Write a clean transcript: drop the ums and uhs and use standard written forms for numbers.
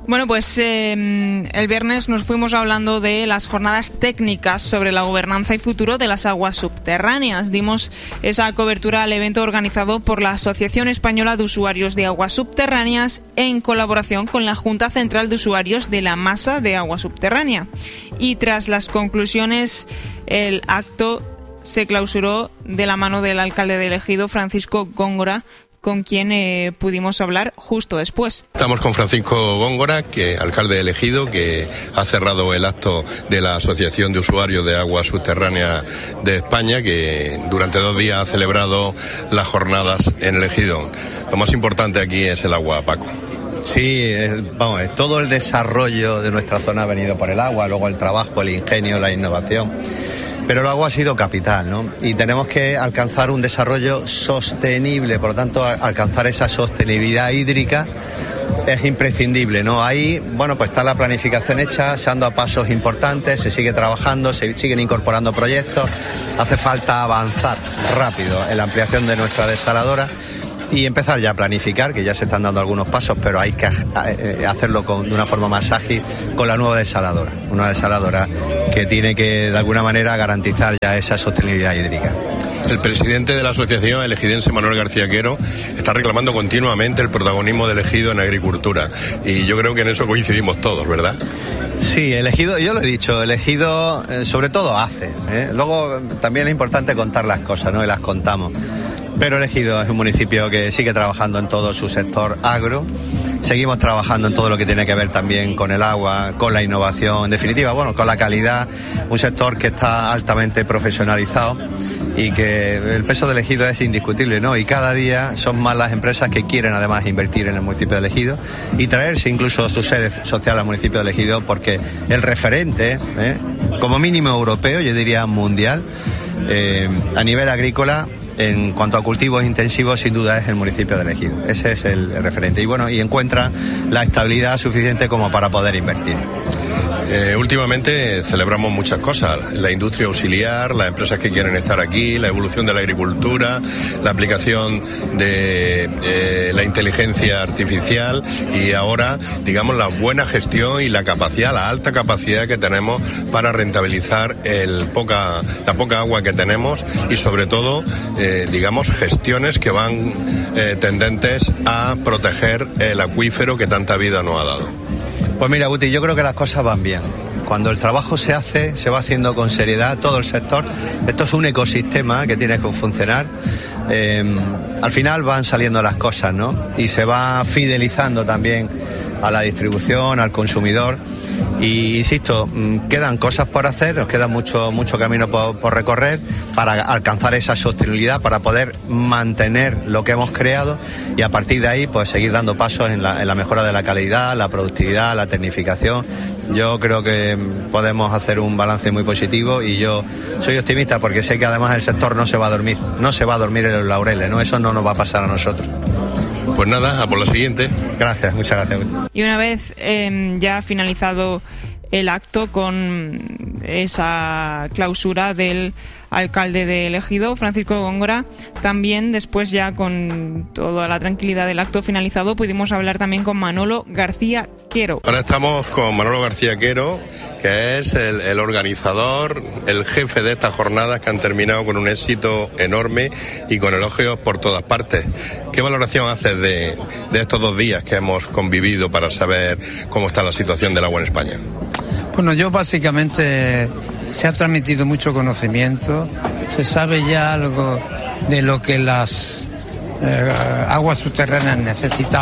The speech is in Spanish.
Bueno, pues el viernes nos fuimos hablando de las jornadas técnicas sobre la gobernanza y futuro de las aguas subterráneas. Dimos esa cobertura al evento organizado por la Asociación Española de Usuarios de Aguas Subterráneas en colaboración con la Junta Central de Usuarios de la Masa de Agua Subterránea. Y tras las conclusiones, el acto se clausuró de la mano del alcalde de Ejido, Francisco Góngora, con quien pudimos hablar justo después. Estamos con Francisco Góngora, alcalde de Ejido, que ha cerrado el acto de la Asociación de Usuarios de Aguas Subterráneas de España, que durante 2 días ha celebrado las jornadas en Ejido. Lo más importante aquí es el agua, Paco. Sí, todo el desarrollo de nuestra zona ha venido por el agua, luego el trabajo, el ingenio, la innovación. Pero el agua ha sido capital, ¿no? Y tenemos que alcanzar un desarrollo sostenible, por lo tanto, alcanzar esa sostenibilidad hídrica es imprescindible, ¿no? Ahí, pues está la planificación hecha, se han dado pasos importantes, se sigue trabajando, se siguen incorporando proyectos, hace falta avanzar rápido en la ampliación de nuestra desaladora y empezar ya a planificar, que ya se están dando algunos pasos, pero hay que hacerlo de una forma más ágil con la nueva desaladora, una desaladora que tiene que de alguna manera garantizar ya esa sostenibilidad hídrica. El presidente de la asociación, el ejidense Manuel García Quero, está reclamando continuamente el protagonismo del Ejido en agricultura y yo creo que en eso coincidimos todos, ¿verdad? Sí, el Ejido, yo lo he dicho, el Ejido sobre todo hace, luego también es importante contar las cosas, ¿no? Y las contamos. Pero el Ejido es un municipio que sigue trabajando en todo su sector agro. Seguimos trabajando en todo lo que tiene que ver también con el agua, con la innovación, en definitiva, con la calidad. Un sector que está altamente profesionalizado y que el peso del Ejido es indiscutible, ¿no? Y cada día son más las empresas que quieren además invertir en el municipio del Ejido y traerse incluso su sede social al municipio del Ejido, porque el referente, como mínimo europeo, yo diría mundial, a nivel agrícola, en cuanto a cultivos intensivos, sin duda es el municipio de Ejido. Ese es el referente. Y encuentra la estabilidad suficiente como para poder invertir. Últimamente celebramos muchas cosas, la industria auxiliar, las empresas que quieren estar aquí, la evolución de la agricultura, la aplicación de la inteligencia artificial y ahora, digamos, la buena gestión y la capacidad, la alta capacidad que tenemos para rentabilizar la poca agua que tenemos y sobre todo, digamos, gestiones que van tendentes a proteger el acuífero que tanta vida nos ha dado. Pues mira, Guti, yo creo que las cosas van bien. Cuando el trabajo se hace, se va haciendo con seriedad todo el sector. Esto es un ecosistema que tiene que funcionar. Al final van saliendo las cosas, ¿no? Y se va fidelizando también a la distribución, al consumidor. Y insisto, quedan cosas por hacer, nos queda mucho camino por recorrer para alcanzar esa sostenibilidad, para poder mantener lo que hemos creado y a partir de ahí pues seguir dando pasos en la mejora de la calidad, la productividad, la tecnificación. Yo creo que podemos hacer un balance muy positivo y yo soy optimista porque sé que además el sector no se va a dormir en los laureles, ¿no? Eso no nos va a pasar a nosotros. Pues nada, a por la siguiente. Gracias, muchas gracias. Y una vez ya finalizado el acto con esa clausura del alcalde de Ejido, Francisco Góngora, también después ya con toda la tranquilidad del acto finalizado pudimos hablar también con Manolo García Quero. Ahora estamos con Manolo García Quero, que es el organizador, el jefe de estas jornadas que han terminado con un éxito enorme y con elogios por todas partes. ¿Qué valoración haces de estos 2 días que hemos convivido para saber cómo está la situación del agua en España? Bueno, yo básicamente se ha transmitido mucho conocimiento, se sabe ya algo de lo que las aguas subterráneas necesitan